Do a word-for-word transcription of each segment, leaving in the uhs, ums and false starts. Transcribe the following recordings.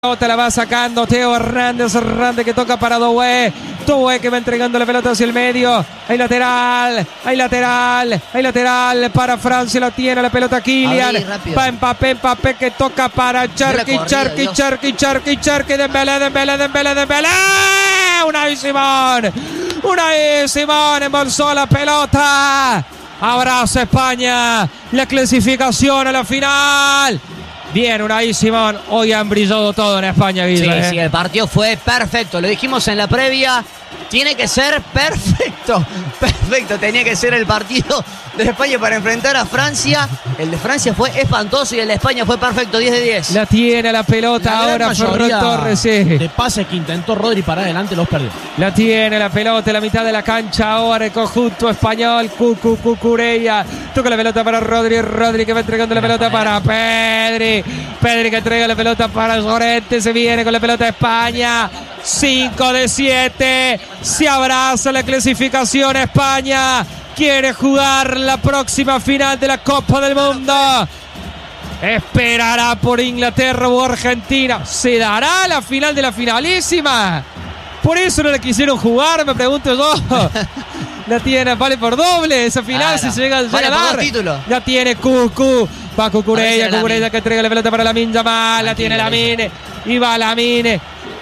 Pelota la va sacando Teo Hernández, Hernández que toca para Doué, Doué que va entregando la pelota hacia el medio, hay lateral, hay lateral, hay lateral para Francia, la tiene la pelota Kylian, va Mbappé, Mbappé que toca para Cherki, Cherki, Cherki, Cherki, Cherki, Dembélé, Dembélé, Dembélé, Dembélé, Unai Simón, Unai Simón embolsó la pelota, abraza España, la clasificación a la final. Bien, Unai Simón, hoy han brillado todo en España, Guille. Sí, ¿eh? sí, el partido fue perfecto, lo dijimos en la previa, tiene que ser perfecto, perfecto, tenía que ser el partido de España para enfrentar a Francia. El de Francia fue espantoso y el de España fue perfecto, diez de diez. La tiene la pelota la ahora Ferran Torres, sí. De pase que intentó Rodri para adelante, los perdió. La tiene la pelota en la mitad de la cancha ahora el conjunto español, Cucu Cucurella. Toca la pelota para Rodri, Rodri que va entregando la pelota para Pedri. Pedri que entrega la pelota para Llorente, se viene con la pelota de España. cinco de siete, se abraza la clasificación España. Quiere jugar la próxima final de la Copa del Mundo. Esperará por Inglaterra o Argentina. ¿Se dará la final de la finalísima? Por eso no la quisieron jugar, me pregunto yo. La tiene, vale por doble esa final, claro, si se llega, vale llega a dar. La tiene Cucu. Va Cucurella, Cucurella que entrega la pelota para Lamine Yamal. La tiene Lamine. Y va Lamine.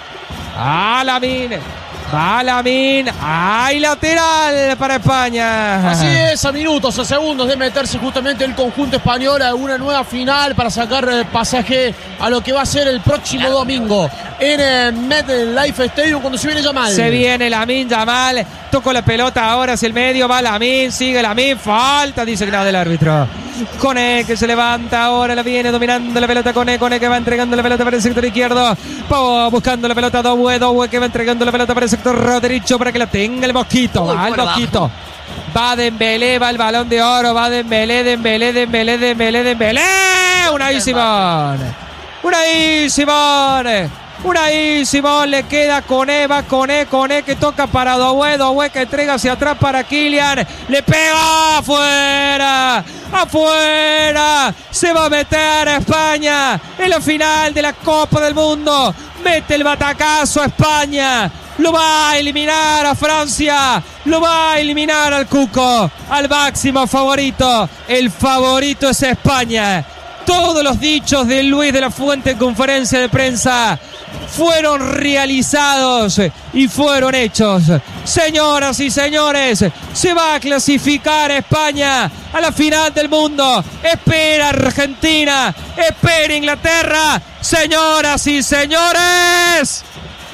A Lamine. Va Lamine. Hay lateral para España. Así es, a minutos, a segundos de meterse justamente el conjunto español a una nueva final para sacar pasaje a lo que va a ser el próximo domingo en el MetLife Stadium cuando se viene Yamal. Se viene Lamine Yamal. Tocó la pelota ahora hacia el medio. Va Lamine. Sigue Lamine. Falta, dice que nada del árbitro. Cone que se levanta ahora, la viene dominando la pelota Cone, Cone que va entregando la pelota para el sector izquierdo, Pau buscando la pelota Doué, Doué que va entregando la pelota para el sector derecho para que la tenga el Mosquito, va el Mosquito, va Dembélé, va el balón de oro, va Dembélé, Dembélé, Dembélé, Dembélé, Dembélé, Unai Simón, Unai Simón. Unai Simón le queda Cone, va Cone, Cone que toca para Doué, Doué que entrega hacia atrás para Kylian, le pega afuera, afuera, se va a meter a España en la final de la Copa del Mundo, mete el batacazo a España, lo va a eliminar a Francia, lo va a eliminar al Cuco, al máximo favorito, el favorito es España. Todos los dichos de Luis de la Fuente en conferencia de prensa fueron realizados y fueron hechos. Señoras y señores, se va a clasificar España a la final del mundo. Espera Argentina, espera Inglaterra. Señoras y señores,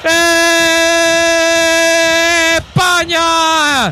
España,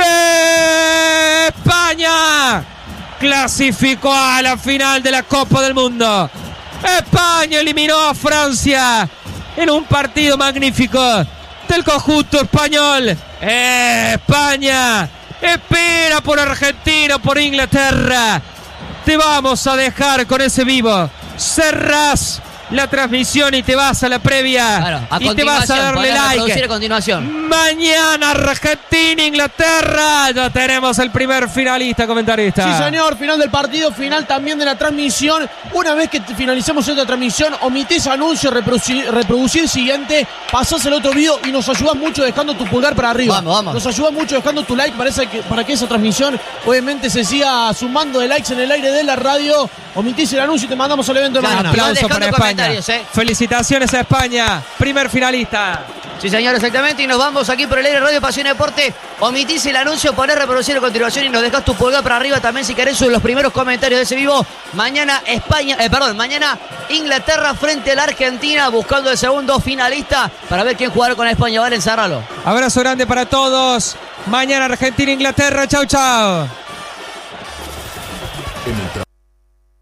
España clasificó a la final de la Copa del Mundo. España eliminó a Francia en un partido magnífico del conjunto español. España espera por Argentina, por Inglaterra. Te vamos a dejar con ese vivo. Cerrás la transmisión y te vas a la previa, claro, a y te vas a darle like. A continuación. Mañana Argentina, Inglaterra. Ya tenemos el primer finalista, comentarista. Sí, señor, final del partido, final también de la transmisión. Una vez que finalicemos esta transmisión, omitís anuncio, reproducir, reproducir siguiente, pasás el otro video y nos ayudás mucho dejando tu pulgar para arriba. Vamos, vamos. Nos ayudás mucho dejando tu like para, esa, para que esa transmisión obviamente se siga sumando de likes en el aire de la radio. Omitís el anuncio y te mandamos al evento de claro, mañana. Aplauso para España. ¿Eh? Felicitaciones a España, primer finalista. Sí, señor, exactamente. Y nos vamos aquí por el aire Radio Pasión y Deporte. Omitís el anuncio, ponés reproducir a continuación y nos dejás tu pulgar para arriba también si querés sobre los primeros comentarios de ese vivo. Mañana España, eh, perdón, mañana Inglaterra frente a la Argentina buscando el segundo finalista para ver quién jugará con España. Vale, encerralo. Abrazo grande para todos. Mañana Argentina, Inglaterra. Chau, chau.